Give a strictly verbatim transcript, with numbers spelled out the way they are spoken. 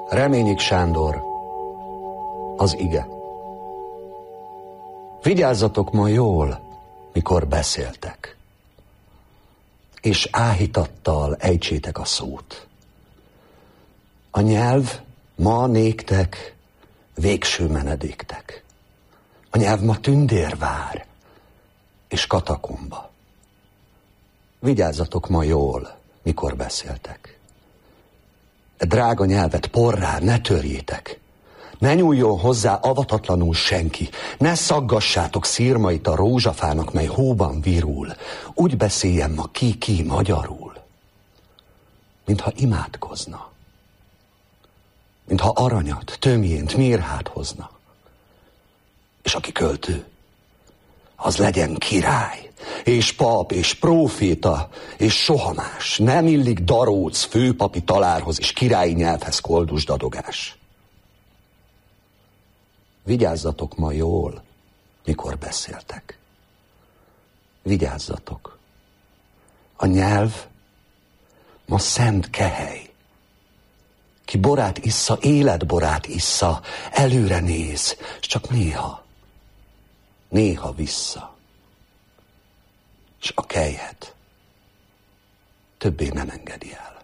Reményik Sándor, az ige. Vigyázzatok ma jól, mikor beszéltek, és áhítattal ejtsétek a szót. A nyelv ma néktek végső menedéktek. A nyelv ma tündérvár és katakomba. Vigyázzatok ma jól, mikor beszéltek. De drága nyelvet porrá ne törjétek. Ne nyúljon hozzá avatatlanul senki. Ne szaggassátok szirmait a rózsafának, mely hóban virul. Úgy beszéljen ma ki-ki magyarul, mintha imádkozna. Mintha aranyat, tömjént, mirhát hozna. És aki költő, az legyen király, és pap, és próféta, és soha más. Nem illik daróc főpapi talárhoz, és királyi nyelvhez koldusdadogás. Vigyázzatok ma jól, mikor beszéltek. Vigyázzatok. A nyelv ma szent kehely. Ki borát issza, életborát issza, előre néz, és csak néha, néha vissza. És a kelyhet többé nem engedi el.